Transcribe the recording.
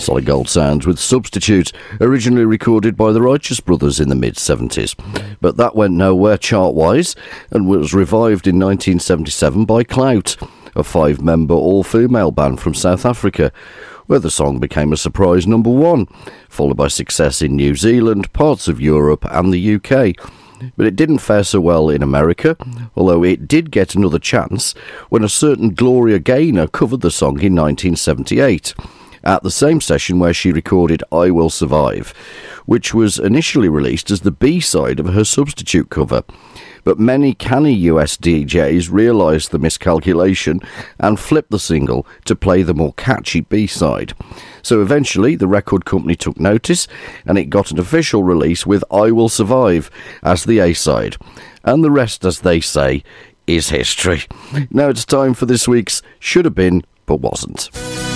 Solid Gold sounds with Substitute, originally recorded by the Righteous Brothers in the mid-70s. But that went nowhere chart-wise and was revived in 1977 by Clout, a 5-member all-female band from South Africa, where the song became a surprise number 1, followed by success in New Zealand, parts of Europe and the UK. But it didn't fare so well in America, although it did get another chance when a certain Gloria Gaynor covered the song in 1978, at the same session where she recorded I Will Survive, which was initially released as the B-side of her Substitute cover. But many canny US DJs realised the miscalculation and flipped the single to play the more catchy B-side. So eventually the record company took notice and it got an official release with I Will Survive as the A-side. And the rest, as they say, is history. Now it's time for this week's Should Have Been But Wasn't.